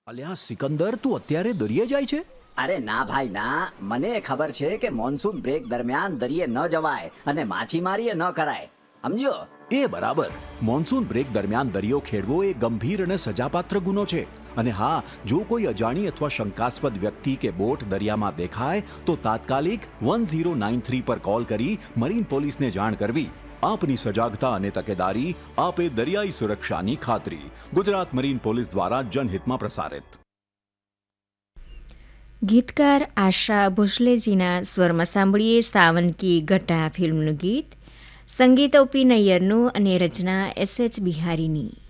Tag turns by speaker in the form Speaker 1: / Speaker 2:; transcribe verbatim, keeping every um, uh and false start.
Speaker 1: અલ્યા સિકંદર, તું અત્યારે દરિયે જાય છે?
Speaker 2: અરે ના ભાઈ ના, મને ખબર છે કે મોન્સૂન બ્રેક દરમિયાન દરિયે ન જવાય અને માછીમારી ન કરાય, સમજ્યો?
Speaker 1: એ બરાબર. મોન્સૂન બ્રેક દરમિયાન દરિયો ખેડવો એ ગંભીર અને સજાપાત્ર ગુનો છે. અને હા, જો કોઈ અજાણી અથવા શંકાસ્પદ વ્યક્તિ કે બોટ દરિયામાં દેખાય તો તાત્કાલિક વન ઝીરો નાઇન થ્રી પર કોલ કરી મરીન પોલીસને જાણ કરવી. આપની સજાગતા અને તકેદારી આપે દરિયાઈ સુરક્ષાની ખાતરી. ગુજરાત મરીન પોલીસ દ્વારા જનહિતમાં પ્રસારિત.
Speaker 3: ગીતકાર આશા ભોસલેજીના સ્વરમાં સાંભળીએ સાવન કી ઘટા ફિલ્મનું ગીત. સંગીત ઓપી નૈયરનું અને રચના એસ એચ બિહારીની.